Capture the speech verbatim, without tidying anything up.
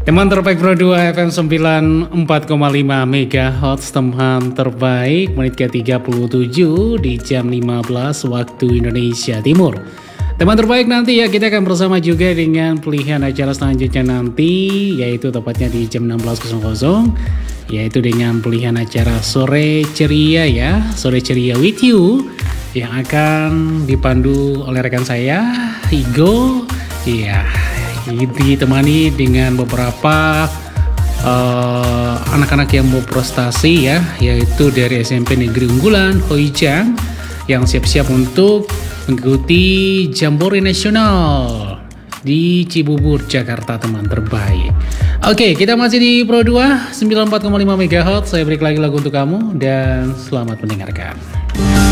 Teman terbaik Pro dua F M sembilan puluh empat koma lima MHz, teman terbaik menit ke tiga puluh tujuh di jam lima belas waktu Indonesia Timur. Teman terbaik nanti ya kita akan bersama juga dengan pilihan acara selanjutnya nanti, yaitu tepatnya di jam enam belas, yaitu dengan pilihan acara Sore Ceria ya, Sore Ceria with you, yang akan dipandu oleh rekan saya Igo. Iya, ditemani dengan beberapa uh, anak-anak yang mau prestasi ya, yaitu dari S M P Negeri Unggulan Hoijang yang siap-siap untuk mengikuti Jambore Nasional di Cibubur, Jakarta, teman terbaik. Oke, kita masih di Pro dua sembilan puluh empat koma lima MHz. Saya beri lagi lagu untuk kamu dan selamat mendengarkan.